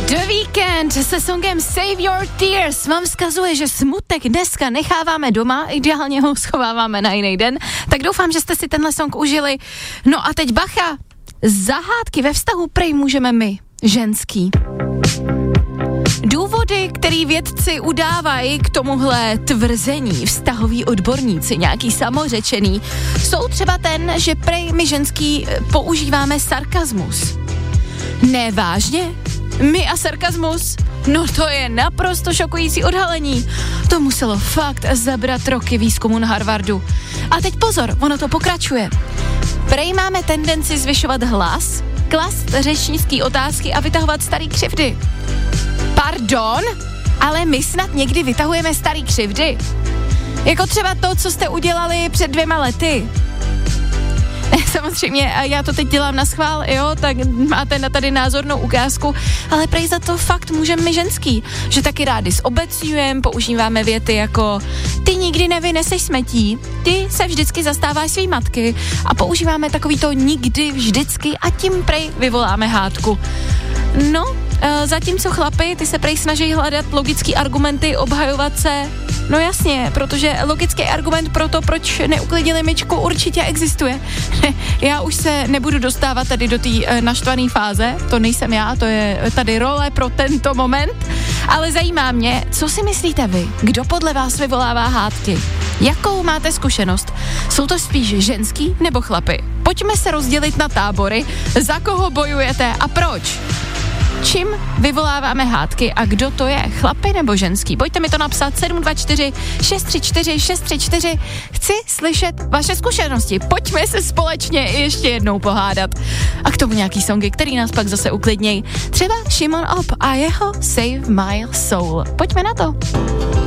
The Weeknd se songem Save Your Tears vám vzkazuje, že smutek dneska necháváme doma, ideálně ho schováváme na jiný den, tak doufám, že jste si tenhle song užili. No a teď bacha, zahádky ve vztahu prej můžeme my, ženský. Důvody, který vědci udávají k tomuhle tvrzení, vztahoví odborníci, nějaký samořečený, jsou třeba ten, že prej my ženský používáme sarkazmus. Ne, vážně? My a sarkazmus? No to je naprosto šokující odhalení. To muselo fakt zabrat roky výzkumu na Harvardu. A teď pozor, ono to pokračuje. Prej máme tendenci zvyšovat hlas, klást řečnický otázky a vytahovat starý křivdy. Pardon? Ale my snad někdy vytahujeme starý křivdy? Jako třeba to, co jste udělali před 2 lety. Samozřejmě, já to teď dělám na schvál, jo, tak máte na tady názornou ukázku, ale prej za to fakt můžeme my ženský, že taky rádi zobecňujeme, používáme věty jako ty nikdy nevyneseš smetí, ty se vždycky zastáváš svý matky a používáme takový to nikdy, vždycky a tím prej vyvoláme hádku. No, zatímco chlapi, ty se prej snaží hledat logický argumenty, obhajovat se. No jasně, protože logický argument pro to, proč neuklidili myčku, určitě existuje. Já už se nebudu dostávat tady do té naštvané fáze, to nejsem já, to je tady role pro tento moment, ale zajímá mě, co si myslíte vy, kdo podle vás vyvolává hádky? Jakou máte zkušenost? Jsou to spíš ženský nebo chlapy? Pojďme se rozdělit na tábory, za koho bojujete a proč? Čím vyvoláváme hádky a kdo to je, chlapi nebo ženský? Pojďte mi to napsat 724 634 634. Chci slyšet vaše zkušenosti. Pojďme se společně ještě jednou pohádat. A k tomu nějaký songy, který nás pak zase uklidněj. Třeba Šimon Op a jeho Save My Soul. Pojďme na to.